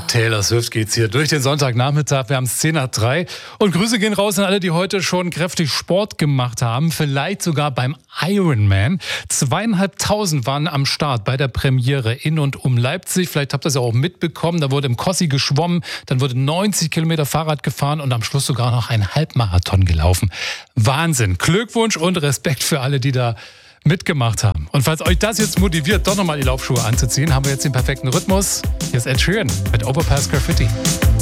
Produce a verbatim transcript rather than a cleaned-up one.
Mit Taylor Swift geht's hier durch den Sonntagnachmittag. Wir haben es zehn nach drei. Und Grüße gehen raus an alle, die heute schon kräftig Sport gemacht haben. Vielleicht sogar beim Ironman. Zweieinhalbtausend waren am Start bei der Premiere in und um Leipzig. Vielleicht habt ihr es ja auch mitbekommen. Da wurde im Kossi geschwommen, dann wurde neunzig Kilometer Fahrrad gefahren und am Schluss sogar noch ein Halbmarathon gelaufen. Wahnsinn. Glückwunsch und Respekt für alle, die da mitgemacht haben. Und falls euch das jetzt motiviert, doch nochmal die Laufschuhe anzuziehen, haben wir jetzt den perfekten Rhythmus. Hier ist Ed Sheeran mit Overpass Graffiti.